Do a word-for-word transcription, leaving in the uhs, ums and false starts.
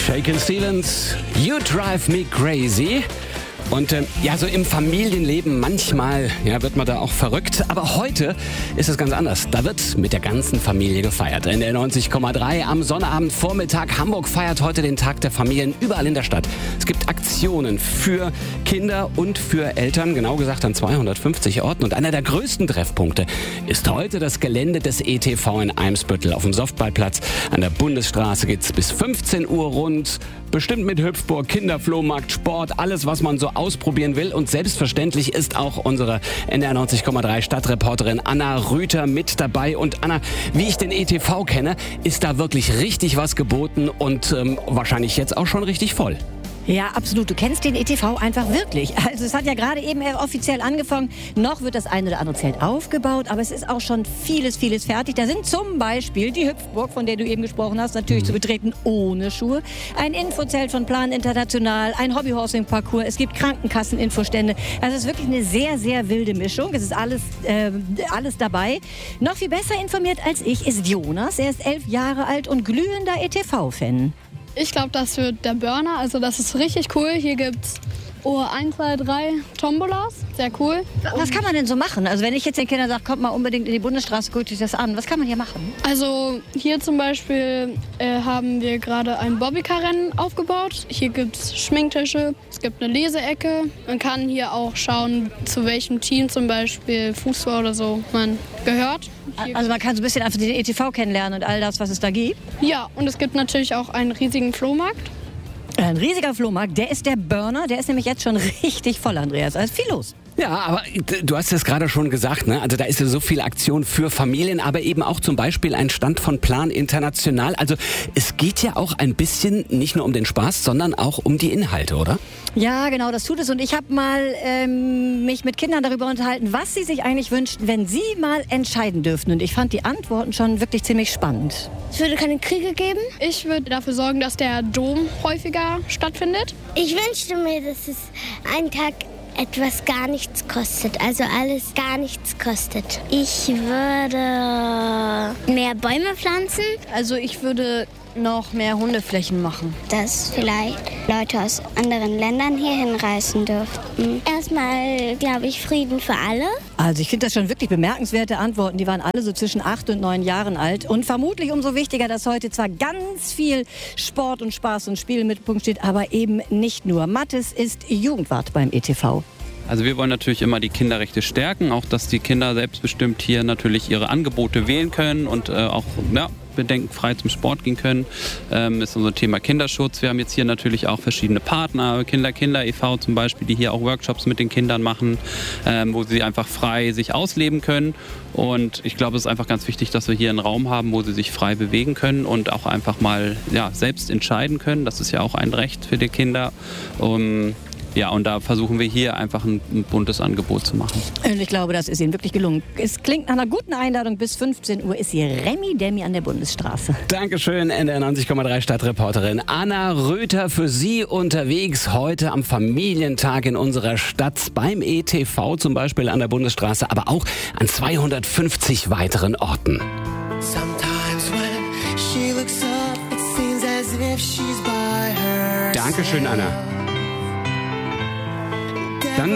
Shakin' Stevens, You Drive Me Crazy. Und äh, ja, so im Familienleben manchmal ja, wird man da auch verrückt. Aber heute ist es ganz anders. Da wird mit der ganzen Familie gefeiert. N D R neunzig Komma drei am Sonnabendvormittag. Hamburg feiert heute den Tag der Familien überall in der Stadt. Es gibt Aktionen für Kinder und für Eltern, genau gesagt an zweihundertfünfzig Orten. Und einer der größten Treffpunkte ist heute das Gelände des E T V in Eimsbüttel auf dem Softballplatz. An der Bundesstraße geht's bis fünfzehn Uhr rund. Bestimmt mit Hüpfburg, Kinderflohmarkt, Sport, alles, was man so ausprobieren will. Und selbstverständlich ist auch unsere N D R neunzig Komma drei Stadtreporterin Anna Rüther mit dabei. Und Anna, wie ich den E T V kenne, ist da wirklich richtig was geboten und ähm, wahrscheinlich jetzt auch schon richtig voll. Ja, absolut. Du kennst den E T V einfach wirklich. Also es hat ja gerade eben offiziell angefangen. Noch wird das eine oder andere Zelt aufgebaut, aber es ist auch schon vieles, vieles fertig. Da sind zum Beispiel die Hüpfburg, von der du eben gesprochen hast, natürlich mhm. zu betreten ohne Schuhe. Ein Infozelt von Plan International, ein Hobbyhorsing-Parcours. Es gibt Krankenkassen-Infostände. Also es ist wirklich eine sehr, sehr wilde Mischung. Es ist alles, äh, alles dabei. Noch viel besser informiert als ich ist Jonas. Er ist elf Jahre alt und glühender E T V-Fan. Ich glaube, das wird der Burner. Also das ist richtig cool. Hier gibt's oh, eins, zwei, drei Tombolas. Sehr cool. Was kann man denn so machen? Also wenn ich jetzt den Kindern sage, kommt mal unbedingt in die Bundesstraße, guckt euch das an. Was kann man hier machen? Also hier zum Beispiel äh, haben wir gerade ein Bobbycar-Rennen aufgebaut. Hier gibt's Schminktische, es gibt eine Leseecke. Man kann hier auch schauen, zu welchem Team zum Beispiel Fußball oder so man gehört. Hier also man kann so ein bisschen einfach den E T V kennenlernen und all das, was es da gibt? Ja, und es gibt natürlich auch einen riesigen Flohmarkt. Ein riesiger Flohmarkt, der ist der Burner, der ist nämlich jetzt schon richtig voll, Andreas. Also viel los. Ja, aber du hast es gerade schon gesagt, ne? Also da ist ja so viel Aktion für Familien, aber eben auch zum Beispiel ein Stand von Plan International. Also es geht ja auch ein bisschen nicht nur um den Spaß, sondern auch um die Inhalte, oder? Ja, genau, das tut es. Und ich habe mal ähm, mich mit Kindern darüber unterhalten, was sie sich eigentlich wünschten, wenn sie mal entscheiden dürften. Und ich fand die Antworten schon wirklich ziemlich spannend. Es würde keine Kriege geben. Ich würde dafür sorgen, dass der Dom häufiger stattfindet. Ich wünschte mir, dass es einen Tag etwas gar nichts kostet, also alles gar nichts kostet. Ich würde mehr Bäume pflanzen. Also ich würde noch mehr Hundeflächen machen. Dass vielleicht Leute aus anderen Ländern hier hinreisen dürften. Erstmal, glaube ich, Frieden für alle. Also ich finde das schon wirklich bemerkenswerte Antworten. Die waren alle so zwischen acht und neun Jahren alt. Und vermutlich umso wichtiger, dass heute zwar ganz viel Sport und Spaß und Spiel im Mittelpunkt steht, aber eben nicht nur. Mathis ist Jugendwart beim E T V. Also wir wollen natürlich immer die Kinderrechte stärken, auch dass die Kinder selbstbestimmt hier natürlich ihre Angebote wählen können und äh, auch ja, bedenkenfrei zum Sport gehen können. Ähm, ist unser Thema Kinderschutz. Wir haben jetzt hier natürlich auch verschiedene Partner, Kinder Kinder e V zum Beispiel, die hier auch Workshops mit den Kindern machen, ähm, wo sie einfach frei sich ausleben können. Und ich glaube, es ist einfach ganz wichtig, dass wir hier einen Raum haben, wo sie sich frei bewegen können und auch einfach mal ja, selbst entscheiden können. Das ist ja auch ein Recht für die Kinder. Um, Ja, und da versuchen wir hier einfach ein, ein buntes Angebot zu machen. Und ich glaube, das ist Ihnen wirklich gelungen. Es klingt nach einer guten Einladung. Bis fünfzehn Uhr ist hier Remi Demi an der Bundesstraße. Dankeschön, N D R neunzig Komma drei Stadtreporterin Anna Rüther für Sie unterwegs heute am Familientag in unserer Stadt beim E T V, zum Beispiel an der Bundesstraße, aber auch an zweihundertfünfzig weiteren Orten. Dankeschön, Anna.